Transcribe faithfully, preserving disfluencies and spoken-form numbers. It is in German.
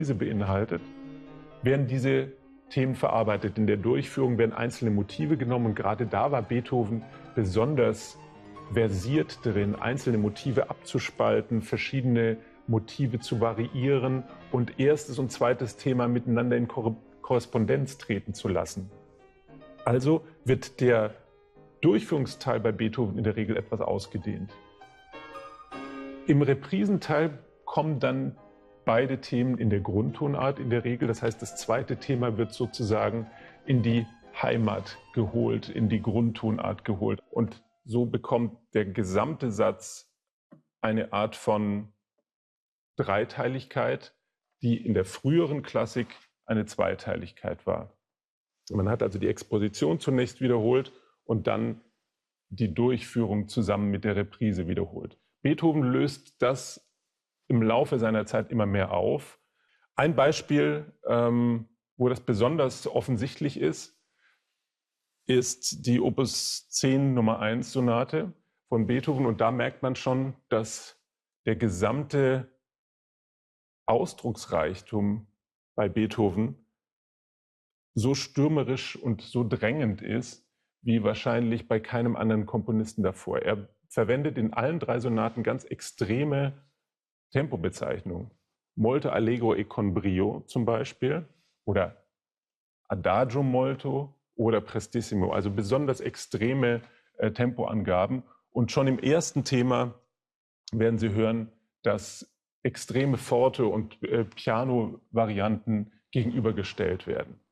diese beinhaltet, werden diese Themen verarbeitet. In der Durchführung werden einzelne Motive genommen und gerade da war Beethoven besonders versiert drin, einzelne Motive abzuspalten, verschiedene Motive zu variieren und erstes und zweites Thema miteinander in Korrespondenz treten zu lassen. Also wird der Durchführungsteil bei Beethoven in der Regel etwas ausgedehnt. Im Reprisenteil kommen dann beide Themen in der Grundtonart in der Regel. Das heißt, das zweite Thema wird sozusagen in die Heimat geholt, in die Grundtonart geholt. Und so bekommt der gesamte Satz eine Art von Dreiteiligkeit, die in der früheren Klassik eine Zweiteiligkeit war. Man hat also die Exposition zunächst wiederholt und dann die Durchführung zusammen mit der Reprise wiederholt. Beethoven löst das im Laufe seiner Zeit immer mehr auf. Ein Beispiel, ähm, wo das besonders offensichtlich ist, ist die Opus zehn Nummer eins Sonate von Beethoven. Und da merkt man schon, dass der gesamte Ausdrucksreichtum bei Beethoven so stürmerisch und so drängend ist, wie wahrscheinlich bei keinem anderen Komponisten davor. Er verwendet in allen drei Sonaten ganz extreme Tempobezeichnungen. Molto allegro e con brio zum Beispiel oder Adagio molto oder Prestissimo, also besonders extreme äh, Tempoangaben. Und schon im ersten Thema werden Sie hören, dass extreme Forte- und äh, Piano-Varianten gegenübergestellt werden.